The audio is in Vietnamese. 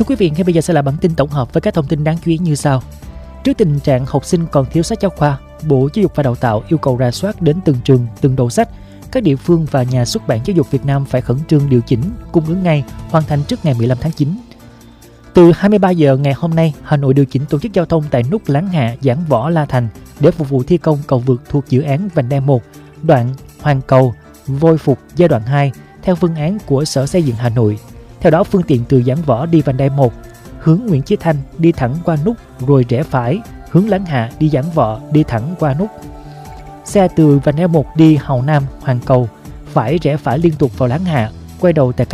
Thưa quý vị, ngay bây giờ sẽ là bản tin tổng hợp với các thông tin đáng chú ý như sau. Trước tình trạng học sinh còn thiếu sách giáo khoa, Bộ Giáo dục và Đào tạo yêu cầu rà soát đến từng trường, từng đầu sách. Các địa phương và nhà xuất bản giáo dục Việt Nam phải khẩn trương điều chỉnh, cung ứng ngay, hoàn thành trước ngày 15 tháng 9. Từ 23 giờ ngày hôm nay, Hà Nội điều chỉnh tổ chức giao thông tại nút Láng Hạ, Giảng Võ, La Thành để phục vụ thi công cầu vượt thuộc dự án vành đai 1, đoạn Hoàng Cầu, Vôi Phục giai đoạn 2 theo phương án của Sở Xây dựng Hà Nội. Theo đó, phương tiện từ Giảng Võ đi vành đai 1, hướng Nguyễn Chí Thanh đi thẳng qua nút rồi rẽ phải, hướng Láng Hạ đi Giảng Võ đi thẳng qua nút. Xe từ vành đai 1 đi Hào Nam, Hoàng Cầu phải rẽ phải liên tục vào Láng Hạ, quay đầu tại các